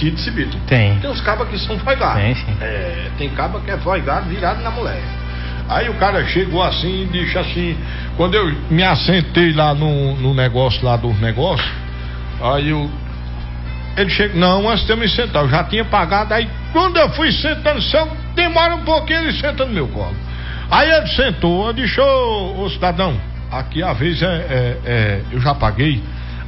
sentido esse bicho. Tem. Tem uns cabas que são foigados. Tem, sim. Tem caba que é foigado virado na mulher. Aí o cara chegou assim e disse assim, quando eu me assentei lá no negócio lá dos negócios, aí ele chegou, não, antes de eu me sentar, eu já tinha pagado, aí quando eu fui sentando, se eu demora um pouquinho, ele senta no meu colo. Aí ele sentou, eu disse, ô cidadão, aqui a vez eu já paguei,